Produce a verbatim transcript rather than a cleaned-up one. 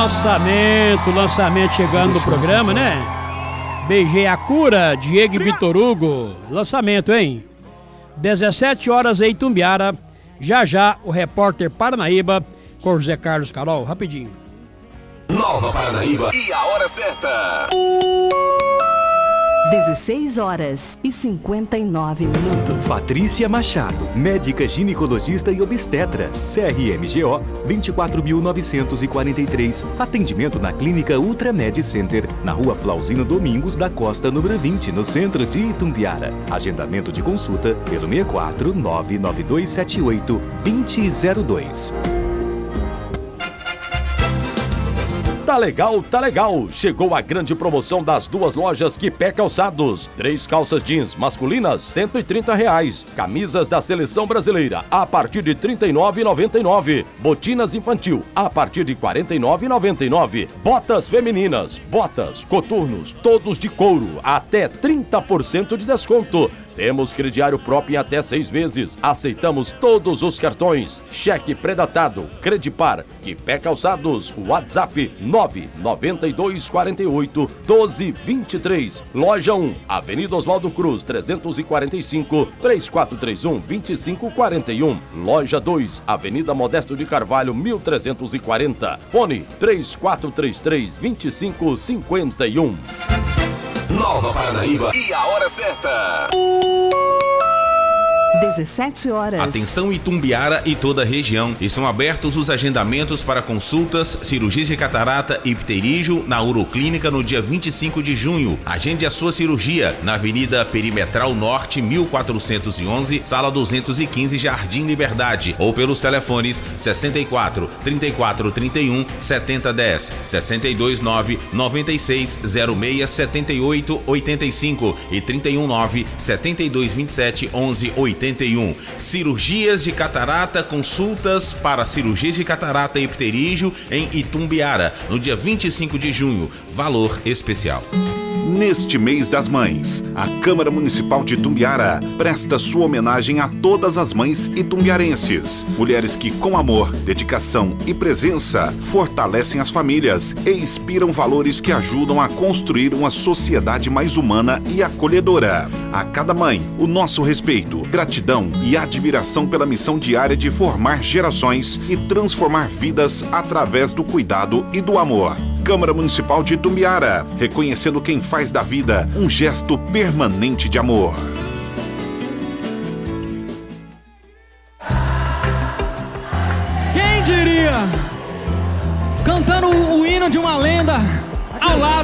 Lançamento, lançamento chegando no programa, né? Beijei a cura, Diego e Vitor Hugo. Lançamento, hein? dezessete horas em Itumbiara. Já já o repórter Paranaíba com José Carlos Carol. Rapidinho. Nova Paranaíba e a hora certa. dezesseis horas e cinquenta e nove minutos. Patrícia Machado, médica ginecologista e obstetra. C R M G O vinte e quatro mil novecentos e quarenta e três. Atendimento na Clínica Ultramed Center, na Rua Flauzino Domingos da Costa, número vinte, no centro de Itumbiara. Agendamento de consulta pelo seis quatro nove nove dois sete oito dois zero zero dois. Tá legal, tá legal! Chegou a grande promoção das duas lojas Quipé Calçados. Três calças jeans masculinas, cento e trinta reais. Camisas da Seleção Brasileira, a partir de trinta e nove reais e noventa e nove centavos. Botinas infantil, a partir de quarenta e nove reais e noventa e nove centavos. Botas femininas, botas, coturnos, todos de couro, até trinta por cento de desconto. Temos crediário próprio em até seis vezes. Aceitamos todos os cartões. Cheque predatado, Credipar, Quipé Calçados, WhatsApp nove nove dois quatro oito doze vinte e três. Loja um, Avenida Oswaldo Cruz, trezentos e quarenta e cinco, três quatro três um, dois cinco quatro um. Loja dois, Avenida Modesto de Carvalho, mil trezentos e quarenta. Fone três quatro três três, dois cinco cinco um. Nova Paranaíba e a hora certa. dezessete horas. Atenção Itumbiara e toda a região. Estão abertos os agendamentos para consultas, cirurgias de catarata e pterígio na Uroclínica no dia vinte e cinco de junho. Agende a sua cirurgia na Avenida Perimetral Norte, mil quatrocentos e onze, Sala duzentos e quinze, Jardim Liberdade, ou pelos telefones sessenta e quatro, trinta e quatro, trinta e um, setenta, dez, sessenta e dois, nove, noventa e seis, zero seis, setenta e oito, oitenta e cinco e trinta e um, nove, setenta e dois, vinte e sete, onze, oitenta e um. Cirurgias de catarata, consultas para cirurgias de catarata e pterígio em Itumbiara, no dia vinte e cinco de junho. Valor especial. Neste mês das mães, a Câmara Municipal de Itumbiara presta sua homenagem a todas as mães itumbiarenses. Mulheres que, com amor, dedicação e presença, fortalecem as famílias e inspiram valores que ajudam a construir uma sociedade mais humana e acolhedora. A cada mãe, o nosso respeito, gratidão e admiração pela missão diária de formar gerações e transformar vidas através do cuidado e do amor. Câmara Municipal de Itumbiara, reconhecendo quem faz da vida um gesto permanente de amor. Quem diria? Cantando o hino de uma lenda ao lado